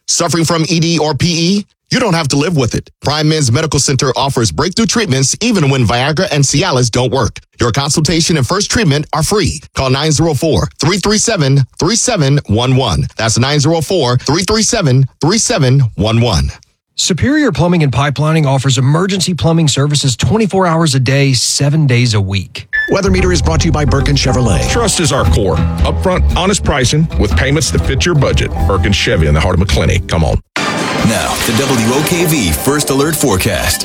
Suffering from ED or PE? You don't have to live with it. Prime Men's Medical Center offers breakthrough treatments even when Viagra and Cialis don't work. Your consultation and first treatment are free. Call 904-337-3711. That's 904-337-3711. Superior Plumbing and Pipelining offers emergency plumbing services 24 hours a day, 7 days a week. Weather Meter is brought to you by Birkin Chevrolet. Trust is our core. Upfront, honest pricing with payments that fit your budget. Birkin Chevy in the heart of McClenny. Come on. Now, the WOKV First Alert Forecast.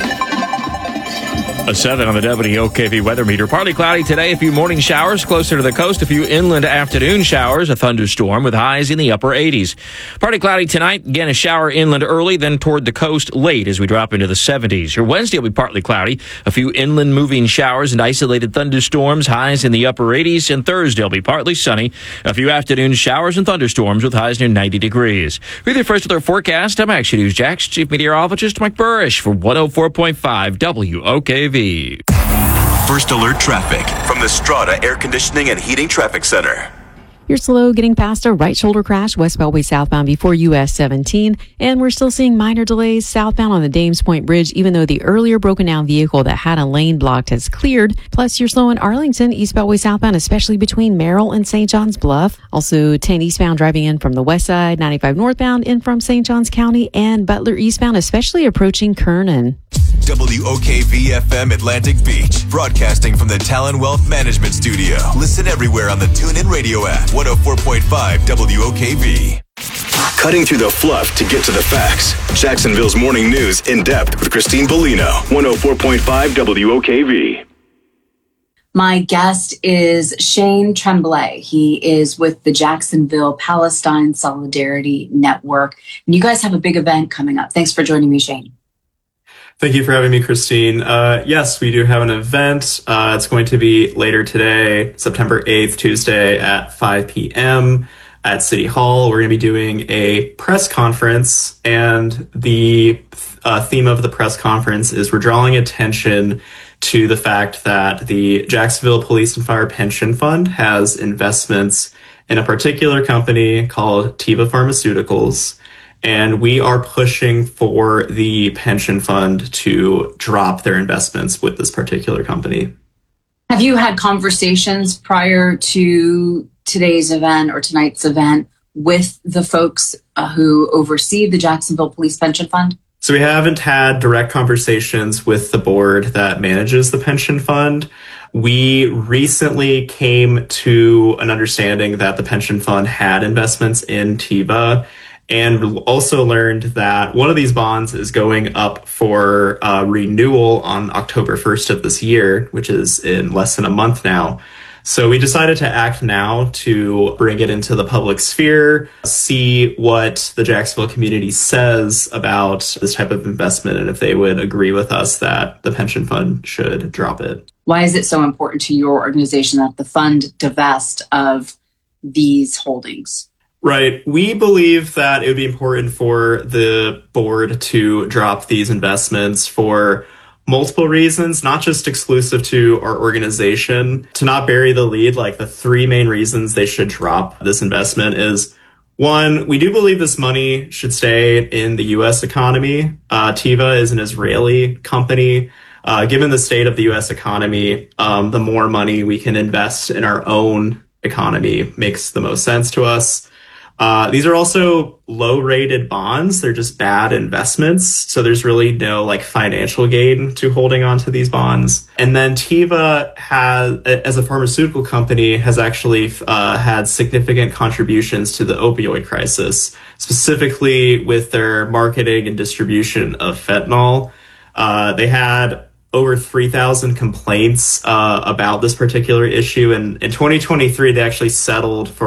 A 7 on the WOKV weather meter. Partly cloudy today, a few morning showers closer to the coast, a few inland afternoon showers, a thunderstorm with highs in the upper 80s. Partly cloudy tonight, again a shower inland early, then toward the coast late as we drop into the 70s. Your Wednesday will be partly cloudy, a few inland moving showers and isolated thunderstorms, highs in the upper 80s, and Thursday will be partly sunny, a few afternoon showers and thunderstorms with highs near 90 degrees. With your First Alert Forecast, I'm Action News Jax Chief Meteorologist Mike Burrish for 104.5 WOKV. First Alert Traffic from the Strata Air Conditioning and Heating Traffic Center. You're slow getting past a right shoulder crash west Beltway southbound before US 17, and we're still seeing minor delays southbound on the Dames Point Bridge, even though the earlier broken down vehicle that had a lane blocked has cleared. Plus, you're slow in Arlington, East Beltway southbound, especially between Merrill and St. John's Bluff. Also, 10 eastbound driving in from the west side, 95 northbound in from St. Johns County, and Butler eastbound, especially approaching Kernan. WOKV-FM Atlantic Beach, broadcasting from the Talon Wealth Management Studio. Listen everywhere on the TuneIn Radio app. 104.5 WOKV. Cutting through the fluff to get to the facts. Jacksonville's Morning News in depth with Christine Bellino. 104.5 WOKV. My guest is Shane Tremblay. He is with the Jacksonville Palestine Solidarity Network. And you guys have a big event coming up. Thanks for joining me, Shane. Thank you for having me, Christine. Yes, we do have an event. It's going to be later today, September 8th, Tuesday at 5 p.m. at City Hall. We're going to be doing a press conference, and the theme of the press conference is we're drawing attention to the fact that the Jacksonville Police and Fire Pension Fund has investments in a particular company called Teva Pharmaceuticals. And we are pushing for the pension fund to drop their investments with this particular company. Have you had conversations prior to today's event or tonight's event with the folks who oversee the Jacksonville Police Pension Fund? So we haven't had direct conversations with the board that manages the pension fund. We recently came to an understanding that the pension fund had investments in Teva, and also learned that one of these bonds is going up for renewal on October 1st of this year, which is in less than a month now. So we decided to act now to bring it into the public sphere, see what the Jacksonville community says about this type of investment, and if they would agree with us that the pension fund should drop it. Why is it so important to your organization that the fund divest of these holdings? Right. We believe that it would be important for the board to drop these investments for multiple reasons, not just exclusive to our organization. To not bury the lead, like the three main reasons they should drop this investment is, one, we do believe this money should stay in the U.S. economy. Teva is an Israeli company. Given the state of the U.S. economy, the more money we can invest in our own economy makes the most sense to us. These are also low-rated bonds. They're just bad investments. So there's really no financial gain to holding on to these bonds. And then Teva has, as a pharmaceutical company, has actually had significant contributions to the opioid crisis, specifically with their marketing and distribution of fentanyl. They had over 3,000 complaints about this particular issue. And in 2023, they actually settled for